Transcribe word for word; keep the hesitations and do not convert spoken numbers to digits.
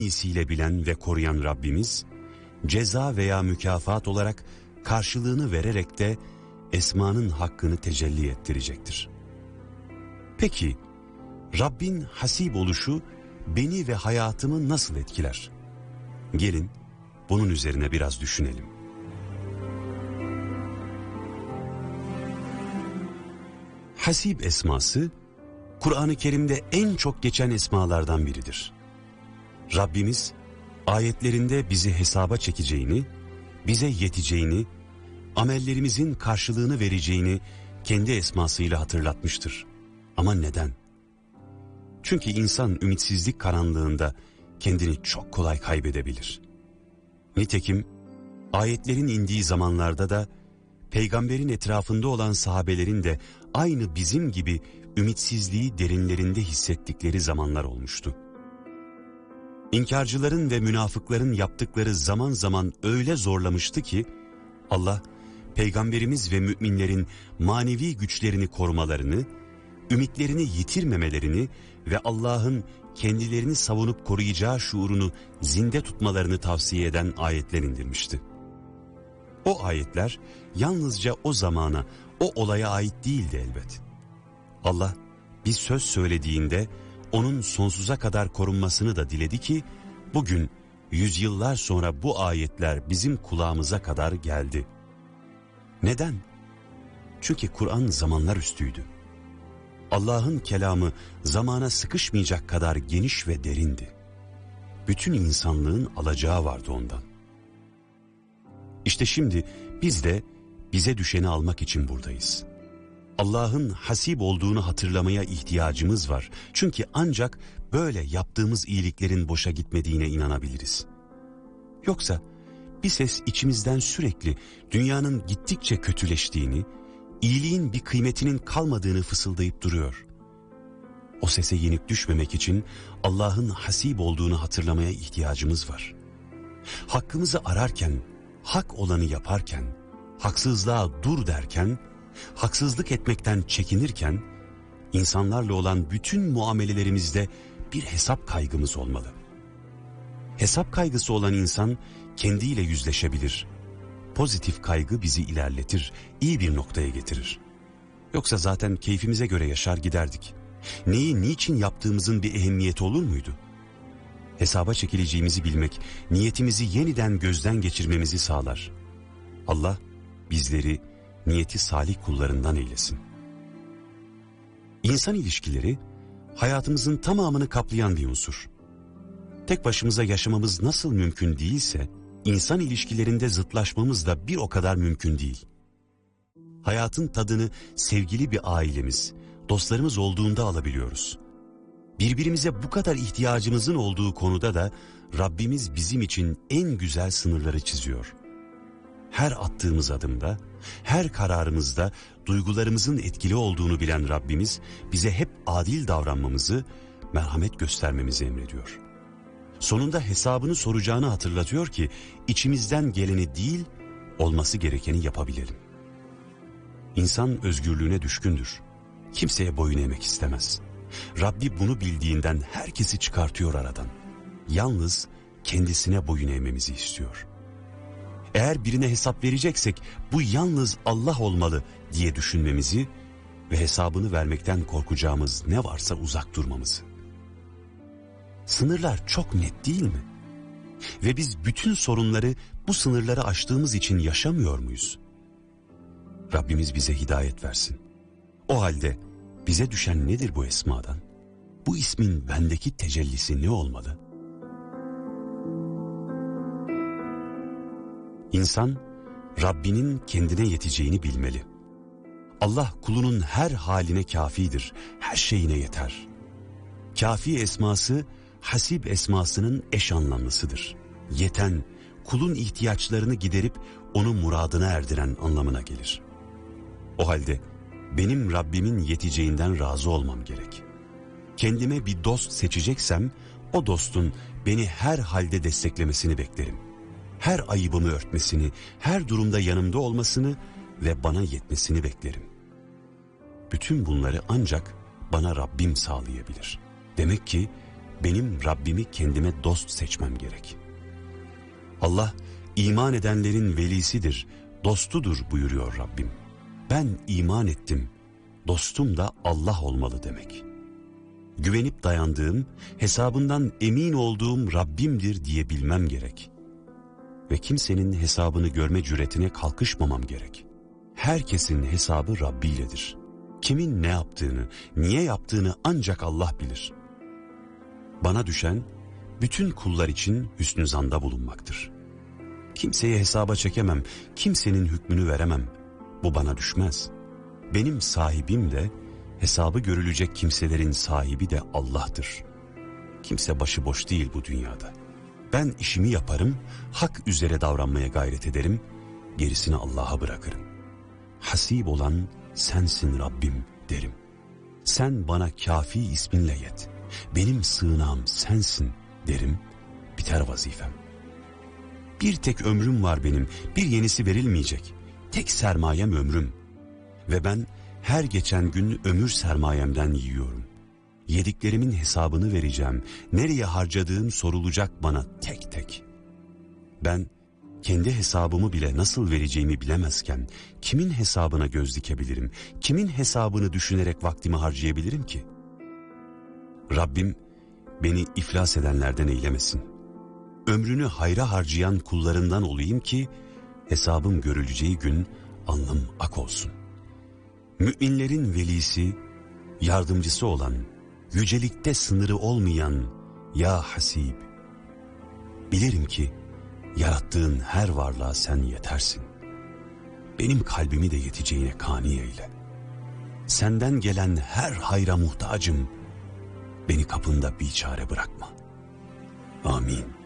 iyisiyle bilen ve koruyan Rabbimiz, ceza veya mükafat olarak karşılığını vererek de esmanın hakkını tecelli ettirecektir. Peki, Rabbin hasib oluşu beni ve hayatımı nasıl etkiler? Gelin, bunun üzerine biraz düşünelim. Hasib esması, Kur'an-ı Kerim'de en çok geçen esmalardan biridir. Rabbimiz, ayetlerinde bizi hesaba çekeceğini, bize yeteceğini, amellerimizin karşılığını vereceğini kendi esmasıyla hatırlatmıştır. Ama neden? Çünkü insan ümitsizlik karanlığında kendini çok kolay kaybedebilir. Nitekim ayetlerin indiği zamanlarda da peygamberin etrafında olan sahabelerin de aynı bizim gibi ümitsizliği derinlerinde hissettikleri zamanlar olmuştu. İnkarcıların ve münafıkların yaptıkları zaman zaman öyle zorlamıştı ki Allah peygamberimiz ve müminlerin manevi güçlerini korumalarını, ümitlerini yitirmemelerini ve Allah'ın kendilerini savunup koruyacağı şuurunu zinde tutmalarını tavsiye eden ayetler indirmişti. O ayetler yalnızca o zamana, o olaya ait değildi elbet. Allah bir söz söylediğinde onun sonsuza kadar korunmasını da diledi ki bugün yüzyıllar sonra bu ayetler bizim kulağımıza kadar geldi. Neden? Çünkü Kur'an zamanlar üstüydü. Allah'ın kelamı zamana sıkışmayacak kadar geniş ve derindi. Bütün insanlığın alacağı vardı ondan. İşte şimdi biz de bize düşeni almak için buradayız. Allah'ın hasib olduğunu hatırlamaya ihtiyacımız var. Çünkü ancak böyle yaptığımız iyiliklerin boşa gitmediğine inanabiliriz. Yoksa bir ses içimizden sürekli dünyanın gittikçe kötüleştiğini, iyiliğin bir kıymetinin kalmadığını fısıldayıp duruyor. O sese yenik düşmemek için Allah'ın hasib olduğunu hatırlamaya ihtiyacımız var. Hakkımızı ararken, hak olanı yaparken, haksızlığa dur derken, haksızlık etmekten çekinirken, insanlarla olan bütün muamelelerimizde bir hesap kaygımız olmalı. Hesap kaygısı olan insan kendiyle yüzleşebilir. Pozitif kaygı bizi ilerletir, iyi bir noktaya getirir. Yoksa zaten keyfimize göre yaşar giderdik. Neyi niçin yaptığımızın bir ehemmiyeti olur muydu? Hesaba çekileceğimizi bilmek, niyetimizi yeniden gözden geçirmemizi sağlar. Allah bizleri niyeti salih kullarından eylesin. İnsan ilişkileri hayatımızın tamamını kaplayan bir unsur. Tek başımıza yaşamamız nasıl mümkün değilse, insan ilişkilerinde zıtlaşmamız da bir o kadar mümkün değil. Hayatın tadını sevgili bir ailemiz, dostlarımız olduğunda alabiliyoruz. Birbirimize bu kadar ihtiyacımızın olduğu konuda da Rabbimiz bizim için en güzel sınırları çiziyor. Her attığımız adımda, her kararımızda duygularımızın etkili olduğunu bilen Rabbimiz bize hep adil davranmamızı, merhamet göstermemizi emrediyor. Sonunda hesabını soracağını hatırlatıyor ki içimizden geleni değil, olması gerekeni yapabilelim. İnsan özgürlüğüne düşkündür. Kimseye boyun eğmek istemez. Rabbi bunu bildiğinden herkesi çıkartıyor aradan. Yalnız kendisine boyun eğmemizi istiyor. Eğer birine hesap vereceksek bu yalnız Allah olmalı diye düşünmemizi ve hesabını vermekten korkacağımız ne varsa uzak durmamızı. Sınırlar çok net değil mi? Ve biz bütün sorunları bu sınırları aştığımız için yaşamıyor muyuz? Rabbimiz bize hidayet versin. O halde bize düşen nedir bu esmadan? Bu ismin bendeki tecellisi ne olmalı? İnsan Rabbinin kendine yeteceğini bilmeli. Allah kulunun her haline kafidir, her şeyine yeter. Kafi esması hasib esmasının eş anlamlısıdır. Yeten, kulun ihtiyaçlarını giderip onu muradına erdiren anlamına gelir. O halde benim Rabbimin yeteceğinden razı olmam gerek. Kendime bir dost seçeceksem o dostun beni her halde desteklemesini beklerim. Her ayıbımı örtmesini, her durumda yanımda olmasını ve bana yetmesini beklerim. Bütün bunları ancak bana Rabbim sağlayabilir. Demek ki benim Rabbimi kendime dost seçmem gerek. Allah iman edenlerin velisidir, dostudur buyuruyor Rabbim. Ben iman ettim, dostum da Allah olmalı demek. Güvenip dayandığım, hesabından emin olduğum Rabbimdir diye bilmem gerek. Ve kimsenin hesabını görme cüretine kalkışmamam gerek. Herkesin hesabı Rabbi iledir. Kimin ne yaptığını, niye yaptığını ancak Allah bilir. Bana düşen, bütün kullar için hüsnü zanda bulunmaktır. Kimseye hesaba çekemem, kimsenin hükmünü veremem. Bu bana düşmez. Benim sahibim de, hesabı görülecek kimselerin sahibi de Allah'tır. Kimse başıboş değil bu dünyada. Ben işimi yaparım, hak üzere davranmaya gayret ederim, gerisini Allah'a bırakırım. Hasib olan sensin Rabbim derim. Sen bana kafi isminle yet. Benim sığınağım sensin derim, biter vazifem. Bir tek ömrüm var benim, bir yenisi verilmeyecek. Tek sermayem ömrüm. Ve ben her geçen gün ömür sermayemden yiyorum. Yediklerimin hesabını vereceğim. Nereye harcadığım sorulacak bana tek tek. Ben kendi hesabımı bile nasıl vereceğimi bilemezken kimin hesabına göz dikebilirim? Kimin hesabını düşünerek vaktimi harcayabilirim ki? Rabbim beni iflas edenlerden eylemesin. Ömrünü hayra harcayan kullarından olayım ki hesabım görüleceği gün alnım ak olsun. Müminlerin velisi, yardımcısı olan, yücelikte sınırı olmayan ya Hasib. Bilirim ki yarattığın her varlığa sen yetersin. Benim kalbimi de yeteceğine kani eyle. Senden gelen her hayra muhtacım. Beni kapında biçare bırakma. Amin.